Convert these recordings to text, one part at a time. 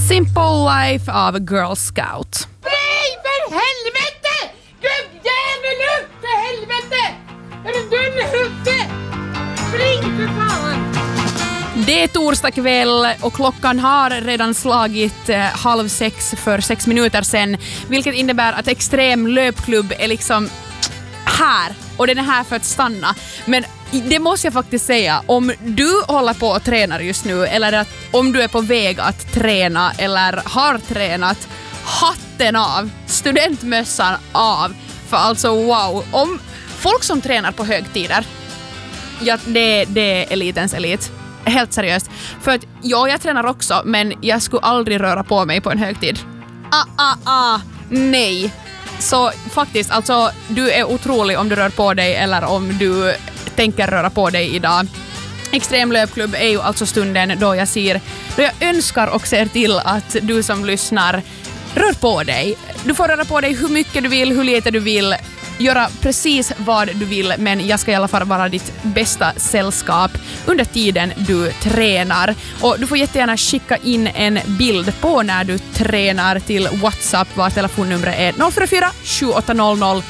Simple Life av Girl Scout. Nej, för helvete! Gubbjävel upp för helvete! Är du dum i huvudet? Spring för fan! Det är torsdag kväll och klockan har redan slagit 5:30 för 6 minuter sedan, vilket innebär att Extrem löpklubb är liksom här och den är här för att stanna. Men det måste jag faktiskt säga, om du håller på att träna just nu eller att om du är på väg att träna eller har tränat, hatten av, studentmössan av, för alltså wow, om folk som tränar på högtider, ja, det är elitens elit. Helt seriöst. För att jag tränar också, men jag skulle aldrig röra på mig på en högtid. Nej. Så faktiskt, alltså du är otrolig om du rör på dig eller om du tänker röra på dig idag. Extrem löpklubb är ju alltså stunden då jag önskar och ser till att du som lyssnar rör på dig. Du får röra på dig hur mycket du vill, hur lite du vill, göra precis vad du vill, men jag ska i alla fall vara ditt bästa sällskap under tiden du tränar. Och du får jättegärna skicka in en bild på när du tränar till WhatsApp, var telefonnumret är 044 7800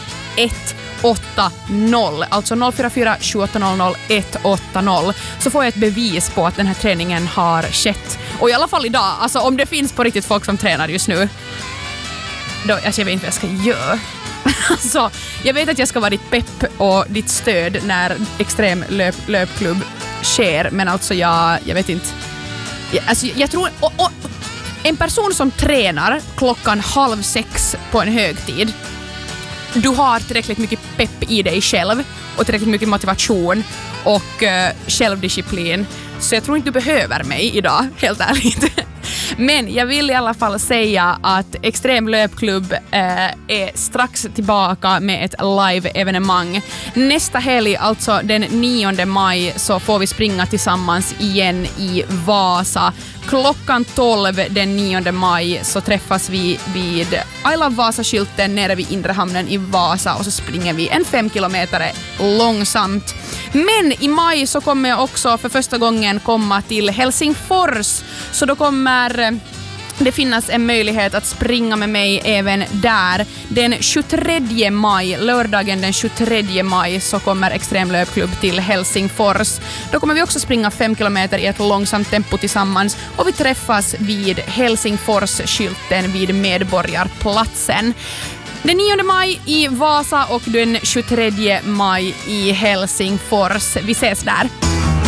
180, alltså 044 7800 180, så får jag ett bevis på att den här träningen har skett. Och i alla fall idag, alltså om det finns på riktigt folk som tränar just nu, då, alltså jag vet inte vad jag ska göra. Alltså, jag vet att jag ska vara ditt pepp och ditt stöd när Extrem löpklubb sker, men alltså jag vet inte. Jag tror en person som tränar klockan 5:30 på en högtid, du har tillräckligt mycket pepp i dig själv och tillräckligt mycket motivation och självdisciplin, så jag tror inte du behöver mig idag, helt ärligt. Men jag vill i alla fall säga att Extrem löpklubb är strax tillbaka med ett live-evenemang. Nästa helg, alltså den 9 maj, så får vi springa tillsammans igen i Vasa. Klockan 12 den 9 maj så träffas vi vid I Love Vasa-skylten nere vid Inre hamnen i Vasa och så springer vi en 5 kilometer långsamt. Men i maj så kommer jag också för första gången komma till Helsingfors, så då kommer det finnas en möjlighet att springa med mig även där. Den 23 maj, lördagen den 23 maj, så kommer Extrem löpklubb till Helsingfors. Då kommer vi också springa 5 kilometer i ett långsamt tempo tillsammans och vi träffas vid Helsingfors-skylten vid Medborgarplatsen. Den 9 maj i Vasa och den 23 maj i Helsingfors. Vi ses där.